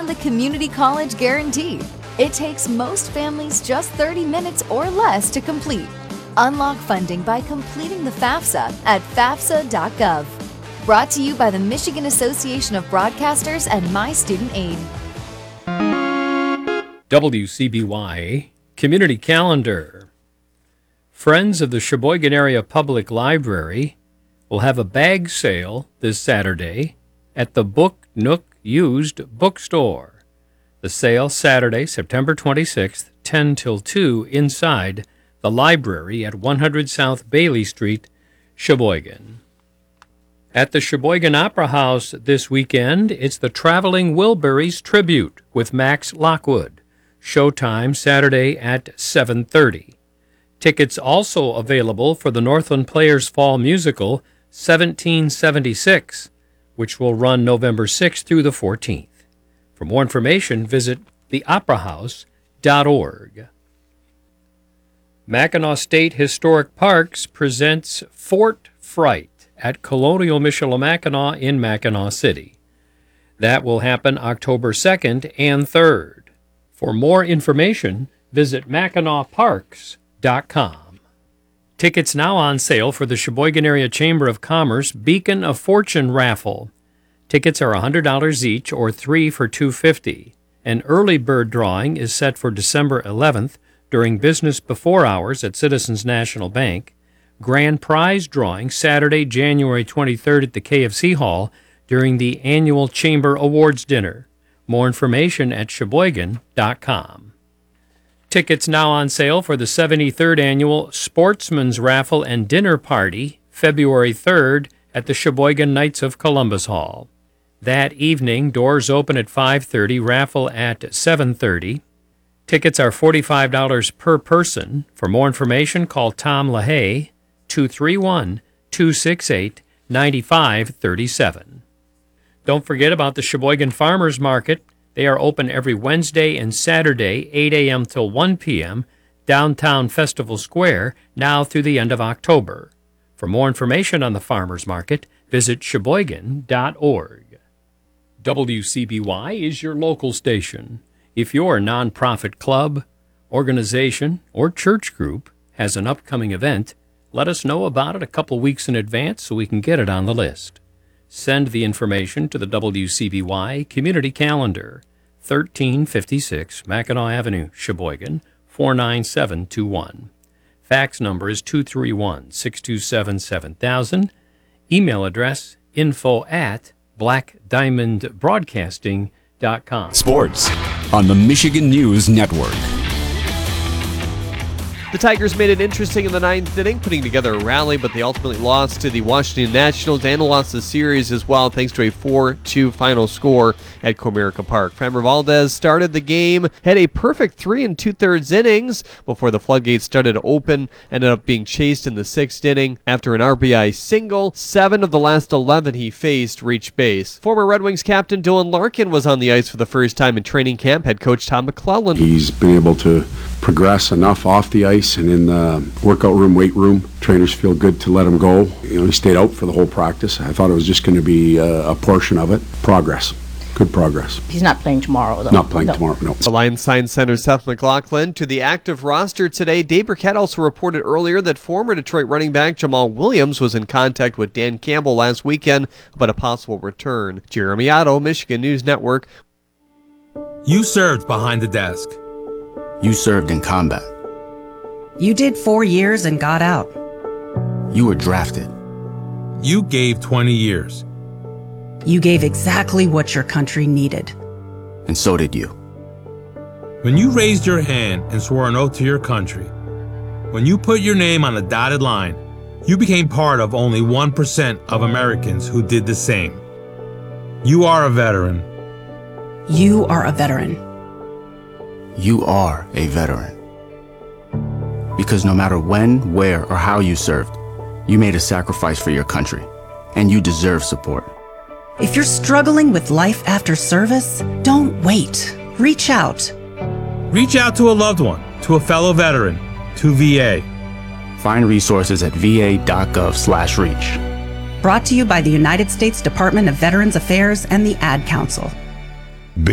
the Community College Guarantee. It takes most families just 30 minutes or less to complete. Unlock funding by completing the FAFSA at fafsa.gov. Brought to you by the Michigan Association of Broadcasters and MyStudentAid. WCBY Community Calendar. Friends of the Sheboygan Area Public Library will have a bag sale this Saturday at the Book Nook Used Bookstore. The sale Saturday, September 26th, 10 till 2 inside the library at 100 South Bailey Street, Sheboygan. At the Sheboygan Opera House this weekend, it's the Traveling Wilburys Tribute with Max Lockwood. Showtime Saturday at 7:30. Tickets also available for the Northland Players Fall Musical 1776, which will run November 6th through the 14th. For more information, visit theoperahouse.org. Mackinac State Historic Parks presents Fort Fright at Colonial Michilimackinac in Mackinac City. That will happen October 2nd and 3rd. For more information, visit MackinacParks.com. Tickets now on sale for the Sheboygan Area Chamber of Commerce Beacon of Fortune raffle. Tickets are $100 each or 3 for $250. An early bird drawing is set for December 11th during business before hours at Citizens National Bank. Grand prize drawing Saturday, January 23rd at the KFC Hall during the annual Chamber Awards Dinner. More information at Sheboygan.com. Tickets now on sale for the 73rd Annual Sportsman's Raffle and Dinner Party, February 3rd at the Sheboygan Knights of Columbus Hall. That evening, doors open at 5:30, raffle at 7:30. Tickets are $45 per person. For more information, call Tom LaHaye, 231-268-9537. Don't forget about the Sheboygan Farmers Market. They are open every Wednesday and Saturday, 8 a.m. till 1 p.m., downtown Festival Square, now through the end of October. For more information on the Farmers Market, visit Sheboygan.org. WCBY is your local station. If your nonprofit club, organization, or church group has an upcoming event, let us know about it a couple weeks in advance so we can get it on the list. Send the information to the WCBY Community Calendar, 1356 Mackinac Avenue, Sheboygan, 49721. Fax number is 231-627-7000. Email address info@blackdiamondbroadcasting.com. Sports on the Michigan News Network. The Tigers made it interesting in the ninth inning, putting together a rally, but they ultimately lost to the Washington Nationals and lost the series as well, thanks to a 4-2 final score at Comerica Park. Framber Valdez started the game, had a perfect 3 2/3 innings before the floodgates started to open, ended up being chased in the 6th inning. After an RBI single, 7 of the last 11 he faced reached base. Former Red Wings captain Dylan Larkin was on the ice for the first time in training camp. Head coach Tom McClellan. He's been able to progress enough off the ice and in the workout room, weight room. Trainers feel good to let him go. He stayed out for the whole practice. I thought it was just going to be a portion of it. Progress. Good progress. He's not playing tomorrow, though. Not playing tomorrow, no. The Lions signed center Seth McLaughlin to the active roster today. Dave Burkett also reported earlier that former Detroit running back Jamal Williams was in contact with Dan Campbell last weekend about a possible return. Jeremy Otto, Michigan News Network. You served behind the desk. You served in combat. You did 4 years and got out. You were drafted. You gave 20 years. You gave exactly what your country needed. And so did you. When you raised your hand and swore an oath to your country, when you put your name on a dotted line, you became part of only 1% of Americans who did the same. You are a veteran. You are a veteran. You are a veteran. Because no matter when, where, or how you served, you made a sacrifice for your country, and you deserve support. If you're struggling with life after service, don't wait. Reach out. Reach out to a loved one, to a fellow veteran, to VA. Find resources at va.gov/reach. Brought to you by the United States Department of Veterans Affairs and the Ad Council.